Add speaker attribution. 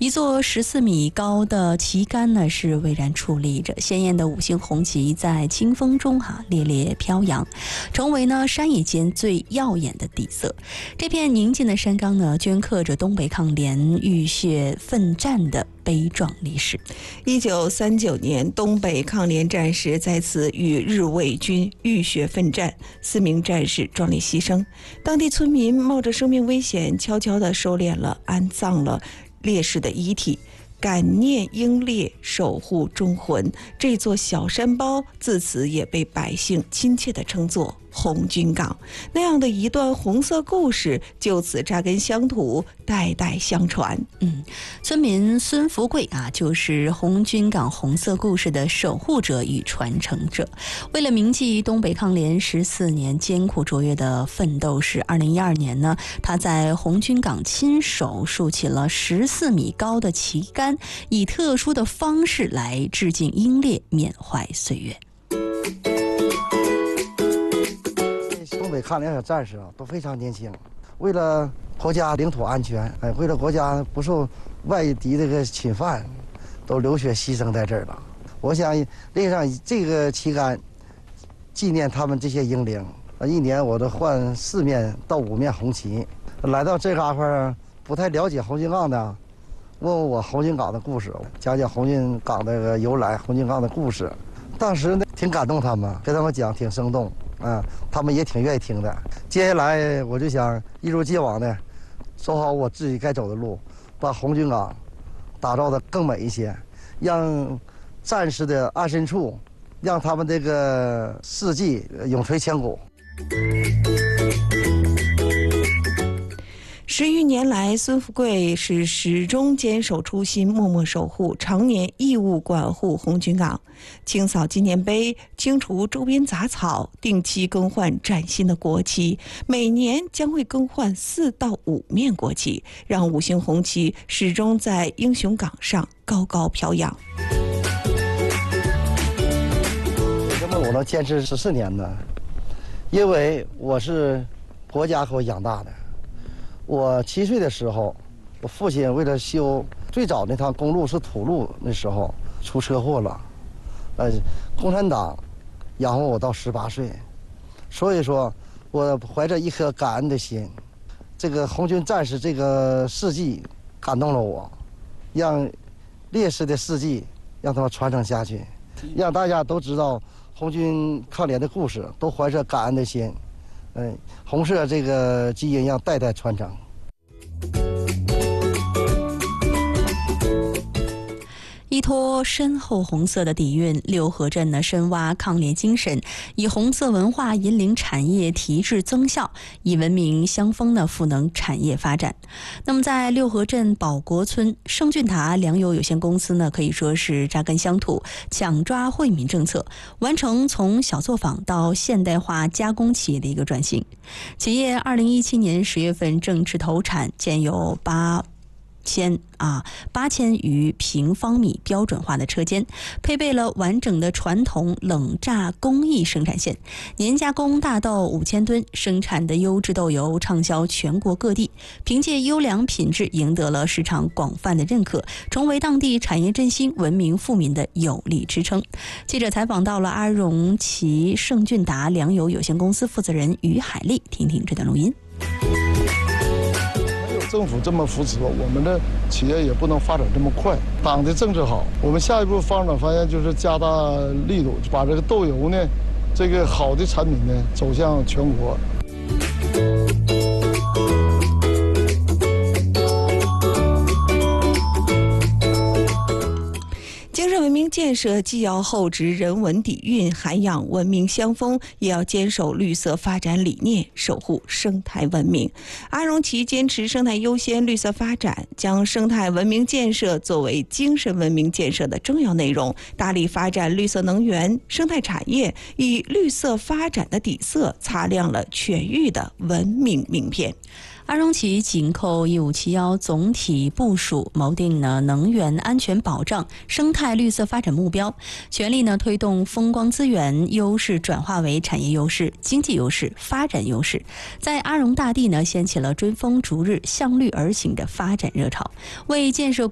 Speaker 1: 一座14米高的旗杆呢是巍然矗立着，鲜艳的5星红旗在清风中猎猎飘扬，成为呢山野间最耀眼的底色。这片宁静的山岗呢，镌刻着东北抗联浴血奋战的悲壮历史。
Speaker 2: 1939年，东北抗联战士在此与日伪军浴血奋战，4名战士壮烈牺牲。当地村民冒着生命危险，悄悄地收敛了、安葬了烈士的遗体，感念英烈，守护忠魂。这座小山包自此也被百姓亲切地称作红军岗。那样的一段红色故事就此扎根乡土，代代相传。
Speaker 1: 村民孙福贵就是红军岗红色故事的守护者与传承者。为了铭记东北抗联14年艰苦卓越的奋斗史，2012年呢，他在红军岗亲手竖起了14米高的旗杆，以特殊的方式来致敬英烈，缅怀岁月。
Speaker 3: 东北抗联小战士都非常年轻，为了国家领土安全，为了国家不受外敌这个侵犯，都流血牺牲在这儿了。我想列上这个旗杆，纪念他们这些英灵。一年我都换4面到5面红旗。来到这嘎块不太了解红军岗的，问问我红军岗的故事，讲讲红军岗的由来，红军岗的故事。当时呢挺感动他们，跟他们讲挺生动。他们也挺愿意听的。接下来我就想一如既往的走好我自己该走的路，把红军岗打造的更美一些，让战士的安身处，让他们这个事迹永垂千古。
Speaker 2: 10余年来，孙福贵是始终坚守初心，默默守护，常年义务管护红军岗，清扫纪念碑，清除周边杂草，定期更换崭新的国旗，每年将会更换4到5面国旗，让5星红旗始终在英雄岗上高高飘扬。
Speaker 3: 为什么我能坚持14年呢？因为我是国家给我养大的。我7岁的时候，我父亲为了修最早那趟公路是土路，那时候出车祸了，共产党养活我到18岁，所以说我怀着一颗感恩的心，这个红军战士这个事迹感动了我，让烈士的事迹让他们传承下去，让大家都知道红军抗联的故事，都怀着感恩的心。红色这个基因要代代传承。
Speaker 1: 依托深厚红色的底蕴，六合镇呢深挖抗联精神，以红色文化引领产业提质增效，以文明乡风呢赋能产业发展。那么在六合镇保国村，盛俊达粮油有限公司呢可以说是扎根乡土，抢抓惠民政策，完成从小作坊到现代化加工企业的一个转型。企业2017年10月份正式投产，建有8000余平方米标准化的车间，配备了完整的传统冷榨工艺生产线，年加工大豆5000吨，生产的优质豆油畅销全国各地，凭借优良品质赢得了市场广泛的认可，成为当地产业振兴、文明富民的有力支撑。记者采访到了阿荣旗盛俊达粮油有限公司负责人于海丽，听听这段录音。
Speaker 4: 政府这么扶持，我们的企业也不能发展这么快。党的政治好，我们下一步发展方向就是加大力度，把这个豆油呢，这个好的产品呢走向全国。
Speaker 2: 精神文明建设既要厚植人文底蕴，涵养文明乡风，也要坚守绿色发展理念，守护生态文明。阿荣旗坚持生态优先、绿色发展，将生态文明建设作为精神文明建设的重要内容，大力发展绿色能源、生态产业，以绿色发展的底色，擦亮了全域的文明名片。
Speaker 1: 阿荣旗紧扣1571总体部署，谋定能源安全保障、生态绿色发展目标，全力推动风光资源优势转化为产业优势、经济优势、发展优势，在阿荣大地掀起了追风逐日、向绿而行的发展热潮，为建设